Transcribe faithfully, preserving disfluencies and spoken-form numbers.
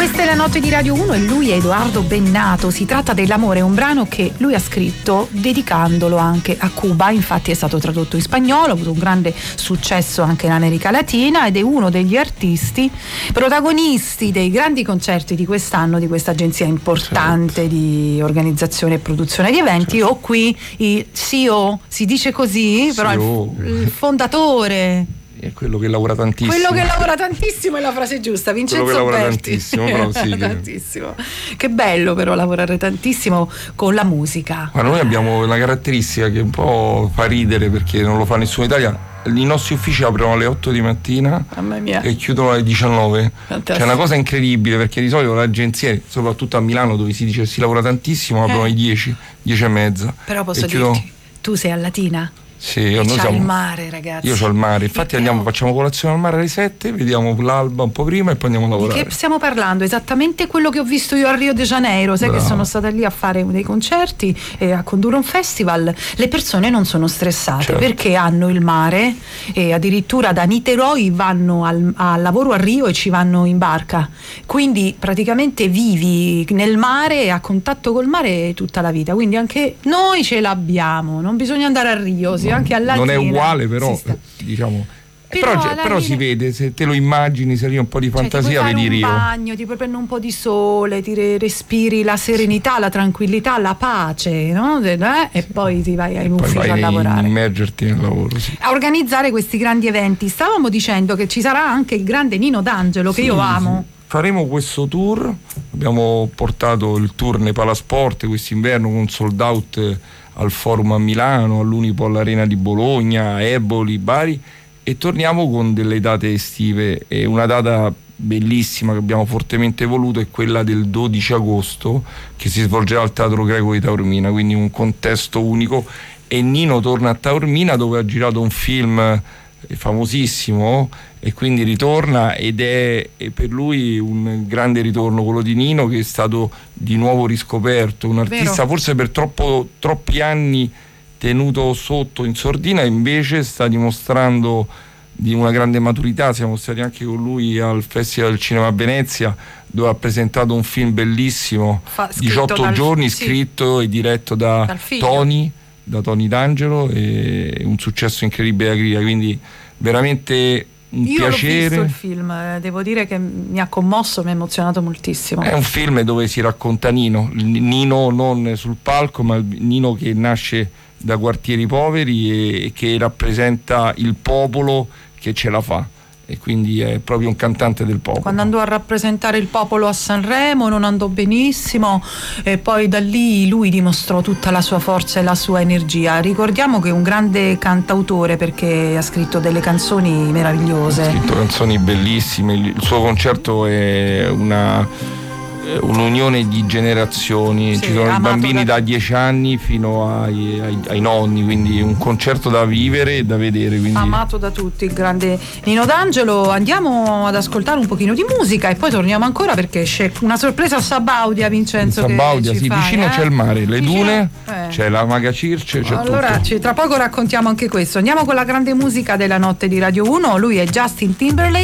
Questa è la notte di Radio uno e lui è Edoardo Bennato. Si tratta dell'amore, un brano che lui ha scritto dedicandolo anche a Cuba, infatti è stato tradotto in spagnolo, ha avuto un grande successo anche in America Latina ed è uno degli artisti protagonisti dei grandi concerti di quest'anno di questa agenzia importante, certo, di organizzazione e produzione di eventi, certo. O qui il C E O, si dice così, però il, il fondatore. È quello che lavora tantissimo. Quello che lavora tantissimo è la frase giusta, Vincenzo Quello che lavora Berti. tantissimo, però sì, tantissimo. Che bello però lavorare tantissimo con la musica. Ma noi abbiamo una caratteristica che un po' fa ridere perché non lo fa nessuno in Italia. I nostri uffici aprono alle otto di mattina e chiudono alle diciannove. Fantastico. C'è una cosa incredibile perché di solito le agenzie, soprattutto a Milano dove si dice si lavora tantissimo, aprono alle dieci, dieci e mezza. Però posso dirti, chiudono... tu sei a Latina. Sì, io, noi c'ha siamo... il mare, ragazzi. Io c'ho il mare, infatti andiamo, facciamo colazione al mare alle sette, vediamo l'alba un po' prima e poi andiamo a lavorare. Di che stiamo parlando? Esattamente quello che ho visto io a Rio de Janeiro, sai. Bravo. Che sono stata lì a fare dei concerti e a condurre un festival. Le persone non sono stressate, certo, perché hanno il mare e addirittura da Niteroi vanno al, al lavoro a Rio e ci vanno in barca, quindi praticamente vivi nel mare e a contatto col mare tutta la vita, quindi anche noi ce l'abbiamo, non bisogna andare a Rio, sì, anche a Latina. Non è uguale, però diciamo però, però, però si vede, se te lo immagini, se hai un po' di fantasia, cioè, ti puoi fare vedi un Rio. bagno, ti puoi prendere un po' di sole, ti respiri la serenità, la tranquillità, la pace, no? Eh? E poi ti vai in ufficio a lavorare, immergerti nel lavoro, sì. A organizzare questi grandi eventi. Stavamo dicendo che ci sarà anche il grande Nino D'Angelo, che sì, io amo. Sì. Faremo questo tour, abbiamo portato il tour nei Palasport quest'inverno con sold out al Forum a Milano, all'Unipo all'Arena di Bologna, a Eboli, Bari, e torniamo con delle date estive. E una data bellissima che abbiamo fortemente voluto è quella del dodici agosto, che si svolgerà al Teatro Greco di Taormina, quindi un contesto unico, e Nino torna a Taormina dove ha girato un film famosissimo e quindi ritorna, ed è, è per lui un grande ritorno quello di Nino, che è stato di nuovo riscoperto, un artista Vero. forse per troppo, troppi anni tenuto sotto in sordina, invece sta dimostrando di una grande maturità. Siamo stati anche con lui al Festival del Cinema a Venezia dove ha presentato un film bellissimo, Fa, diciotto dal, giorni, sì. scritto e diretto da Tony da Tony D'Angelo, e un successo incredibile da critica, quindi veramente un Io piacere. Io l'ho visto il film, devo dire che mi ha commosso, mi ha emozionato moltissimo. È un film dove si racconta Nino, Nino non sul palco, ma Nino che nasce da quartieri poveri e che rappresenta il popolo che ce la fa, e quindi è proprio un cantante del popolo. Quando andò a rappresentare il popolo a Sanremo non andò benissimo, e poi da lì lui dimostrò tutta la sua forza e la sua energia. Ricordiamo che è un grande cantautore perché ha scritto delle canzoni meravigliose. Ha scritto canzoni bellissime, il suo concerto è una un'unione di generazioni, sì, ci sono i bambini da dieci anni fino ai, ai, ai nonni, quindi un concerto da vivere e da vedere, quindi... amato da tutti il grande Nino D'Angelo. Andiamo ad ascoltare un pochino di musica e poi torniamo ancora perché c'è una sorpresa a Sabaudia, Vincenzo. Sabaudia, che ci sì, fai, vicino eh? c'è il mare, le vicino, dune, eh. c'è la Maga Circe, c'è allora tutto. Ci, tra poco raccontiamo anche questo. Andiamo con la grande musica della notte di Radio uno, lui è Justin Timberlake.